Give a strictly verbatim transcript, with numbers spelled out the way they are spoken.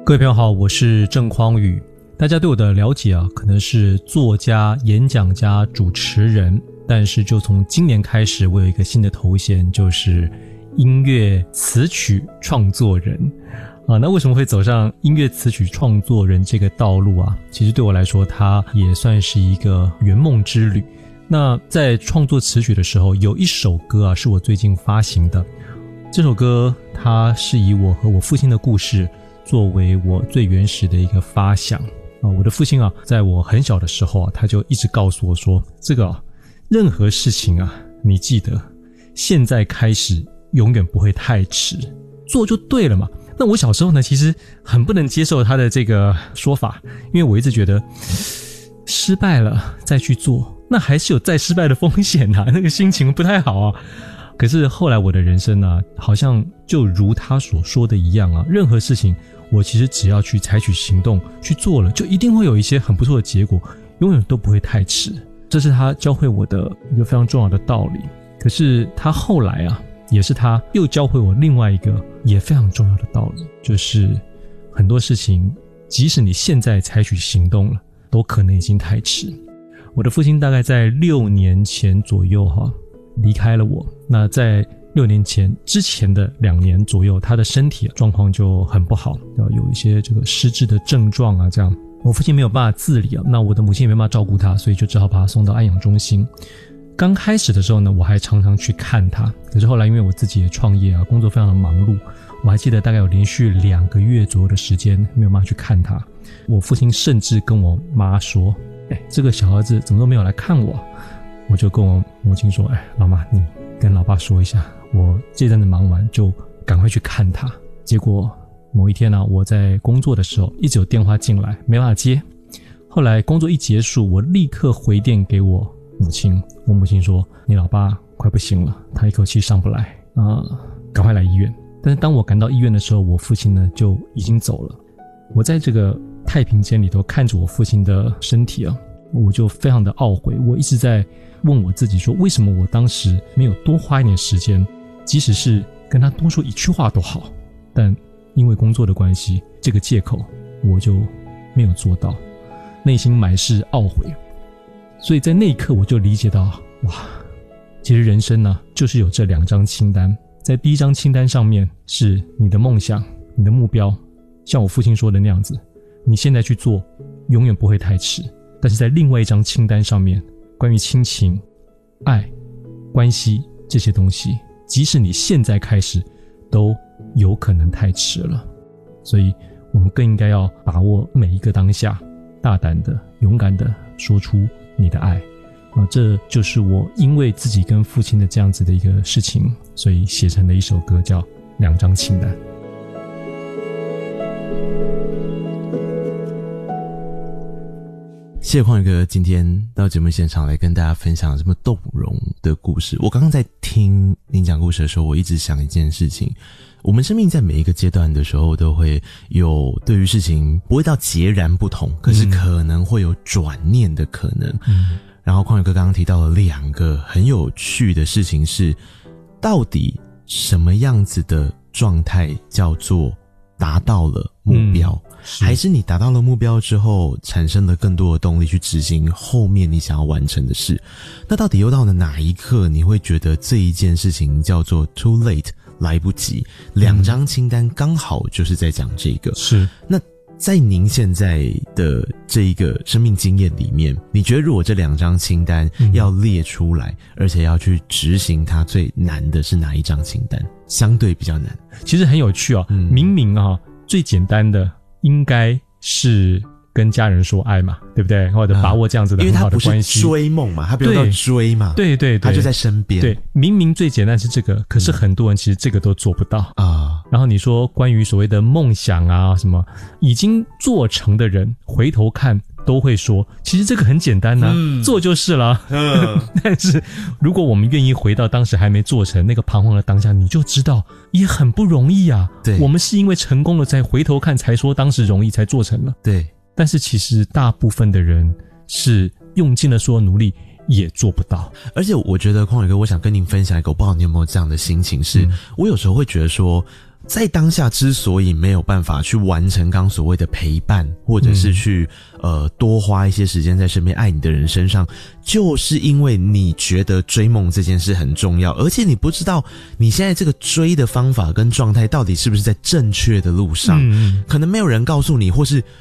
各位朋友好，我是郑匡宇。大家对我的了解啊，可能是作家、演讲家、主持人，但是就从今年开始，我有一个新的头衔，就是音乐词曲创作人啊。那为什么会走上音乐词曲创作人这个道路啊？其实对我来说，它也算是一个圆梦之旅。那在创作词曲的时候，有一首歌啊，是我最近发行的。这首歌它是以我和我父亲的故事作为我最原始的一个发想啊。我的父亲啊，在我很小的时候啊，他就一直告诉我说，这个啊，任何事情啊，你记得现在开始永远不会太迟，做就对了嘛。那我小时候呢，其实很不能接受他的这个说法，因为我一直觉得失败了再去做，那还是有再失败的风险啊，那个心情不太好啊。可是后来我的人生啊，好像就如他所说的一样啊，任何事情我其实只要去采取行动去做了，就一定会有一些很不错的结果，永远都不会太迟。这是他教会我的一个非常重要的道理。可是他后来啊，也是他又教会我另外一个也非常重要的道理，就是很多事情即使你现在采取行动了，都可能已经太迟。我的父亲大概在六年前左右哈、啊、离开了我。那在六年前之前的两年左右，他的身体状况就很不好，有一些这个失智的症状啊，这样我父亲没有办法自理啊，那我的母亲也没办法照顾他，所以就只好把他送到安养中心。刚开始的时候呢，我还常常去看他，可是后来因为我自己也创业啊，工作非常的忙碌，我还记得大概有连续两个月左右的时间没有办法去看他。我父亲甚至跟我妈说，哎，这个小儿子怎么都没有来看我。我就跟我母亲说，哎，老妈，你跟老爸说一下，我这阵子忙完就赶快去看他。结果某一天呢、啊，我在工作的时候一直有电话进来，没办法接。后来工作一结束，我立刻回电给我母亲，我母亲说，你老爸快不行了，他一口气上不来啊、呃，赶快来医院。但是当我赶到医院的时候，我父亲呢就已经走了。我在这个太平间里头看着我父亲的身体啊，我就非常的懊悔。我一直在问我自己说，为什么我当时没有多花一点时间，即使是跟他多说一句话都好，但因为工作的关系，这个借口我就没有做到，内心满是懊悔。所以在那一刻我就理解到，哇，其实人生呢就是有这两张清单。在第一张清单上面是你的梦想，你的目标，像我父亲说的那样子，你现在去做永远不会太迟。但是在另外一张清单上面，关于亲情、爱、关系这些东西，即使你现在开始都有可能太迟了。所以我们更应该要把握每一个当下，大胆的勇敢的说出你的爱啊，这就是我因为自己跟父亲的这样子的一个事情，所以写成了一首歌叫《两张清单》。 谢谢匡宇哥今天到节目现场来跟大家分享这么动容的故事。我刚刚在听您讲故事的时候，我一直想一件事情，我们生命在每一个阶段的时候都会有对于事情不会到截然不同，可是可能会有转念的可能。嗯，然后匡宇哥刚刚提到了两个很有趣的事情是，到底什么样子的状态叫做达到了目标、嗯、是还是你达到了目标之后产生了更多的动力去执行后面你想要完成的事。那到底又到了哪一刻你会觉得这一件事情叫做 too late 来不及？两张清单刚好就是在讲这个。是，那在您现在的这一个生命经验里面，你觉得如果这两张清单要列出来、嗯、而且要去执行它，最难的是哪一张清单？相对比较难。 其实很有趣哦、嗯、明明啊最简单的应该是跟家人说爱嘛，对不对？或者把握这样子的很好的关系。 因为他不是追梦嘛，他不用到追嘛， 对对对， 他就在身边。 对，明明最简单是这个，可是很多人其实这个都做不到啊、嗯。然后你说关于所谓的梦想啊什么，已经做成的人回头看都会说，其实这个很简单啊、嗯、做就是了。嗯、但是如果我们愿意回到当时还没做成那个彷徨的当下，你就知道也很不容易啊。对，我们是因为成功了才回头看，才说当时容易才做成了。对。但是其实大部分的人是用尽了所有努力也做不到。 而且我觉得匡宇哥，我想跟您分享一个，我不知道你有没有这样的心情，是、嗯、我有时候会觉得说在当下之所以没有办法去完成刚所谓的陪伴，或者是去、嗯、呃多花一些时间在身边爱你的人身上，就是因为你觉得追梦这件事很重要，而且你不知道你现在这个追的方法跟状态到底是不是在正确的路上，嗯、可能没有人告诉你，或是